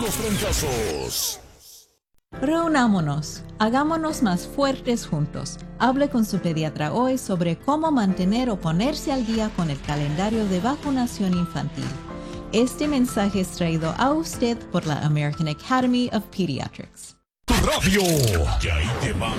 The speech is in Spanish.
los trancazos. Reunámonos, hagámonos más fuertes juntos. Hable con su pediatra hoy sobre cómo mantener o ponerse al día con el calendario de vacunación infantil. Este mensaje es traído a usted por la American Academy of Pediatrics. Tu radio. Y ahí te va